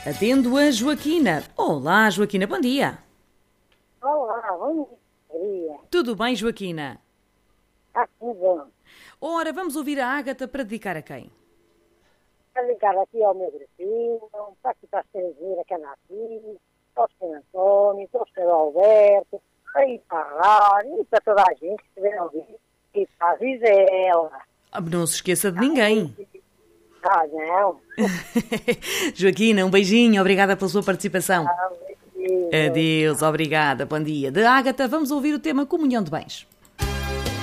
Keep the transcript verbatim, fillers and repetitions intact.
Atendo a Joaquina. Olá, Joaquina, bom dia. Olá, bom dia. Tudo bem, Joaquina? Está tudo bom. Ora, vamos ouvir a Ágata para dedicar a quem? Para ligar aqui ao meu grupinho, para aqui para a Terezinha, que anda aqui, para o senhor António, para o senhor Alberto, para ir para a rádio e para toda a gente que estiver a ouvir, e para a Gisela. Ah, não se esqueça de ninguém. Ah, não. Joaquina, um beijinho, obrigada pela sua participação. Ah, beijinho. Adeus, obrigada, bom dia. De Ágata, vamos ouvir o tema Comunhão de Bens.